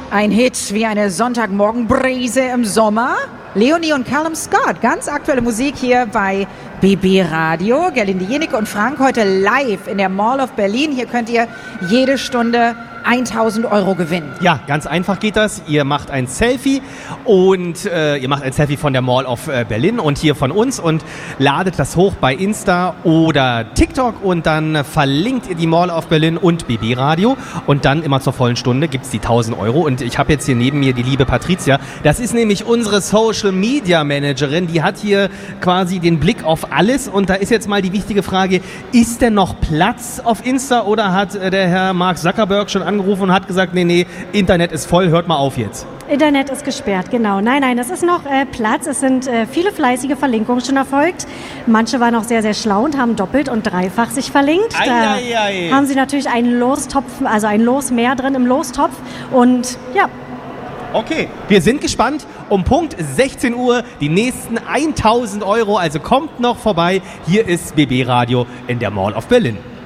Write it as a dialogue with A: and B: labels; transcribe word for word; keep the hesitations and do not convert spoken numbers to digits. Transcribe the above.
A: Ein Hit wie eine Sonntagmorgenbrise im Sommer. Leonie und Callum Scott, ganz aktuelle Musik hier bei B B Radio. Gerlinde Jenecke und Frank heute live in der Mall of Berlin. Hier könnt ihr jede Stunde tausend Euro gewinnen.
B: Ja, ganz einfach geht das. Ihr macht ein Selfie und äh, ihr macht ein Selfie von der Mall of äh, Berlin und hier von uns und ladet das hoch bei Insta oder TikTok und dann verlinkt ihr die Mall of Berlin und B B Radio und dann immer zur vollen Stunde gibt es die tausend Euro und ich habe jetzt hier neben mir die liebe Patricia. Das ist nämlich unsere Social Media Managerin, die hat hier quasi den Blick auf alles und da ist jetzt mal die wichtige Frage, ist denn noch Platz auf Insta oder hat äh, der Herr Mark Zuckerberg schon angerufen und hat gesagt, nee, nee, Internet ist voll, hört mal auf jetzt.
C: Internet ist gesperrt, genau. Nein, nein, es ist noch äh, Platz. Es sind äh, viele fleißige Verlinkungen schon erfolgt. Manche waren auch sehr, sehr schlau und haben doppelt und dreifach sich verlinkt.
B: Ei,
C: Da
B: ei, ei.
C: haben sie natürlich einen Lostopf, also ein Los mehr drin im Lostopf. Und ja.
B: Okay, wir sind gespannt. Um Punkt sechzehn Uhr die nächsten tausend Euro. Also kommt noch vorbei. Hier ist B B Radio in der Mall of Berlin.